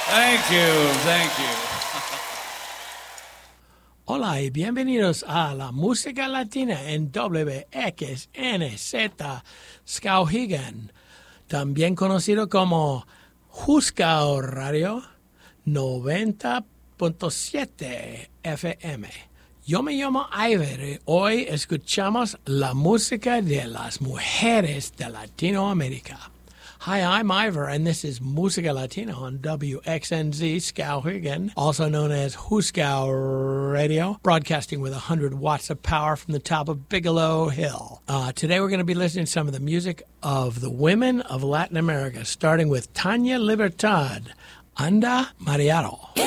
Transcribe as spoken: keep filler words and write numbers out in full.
Thank you, thank you. Hola y bienvenidos a la música latina en W X N Z Skowhegan, también conocido como Huskau Radio noventa punto siete F M. Yo me llamo Iver y hoy escuchamos la música de las mujeres de Latinoamérica. Hi, I'm Ivor, and this is Música Latina on W X N Z Skowhegan, also known as Huskau Radio, broadcasting with one hundred watts of power from the top of Bigelow Hill. Uh, today we're going to be listening to some of the music of the women of Latin America, starting with Tania Libertad, Anda Mareado.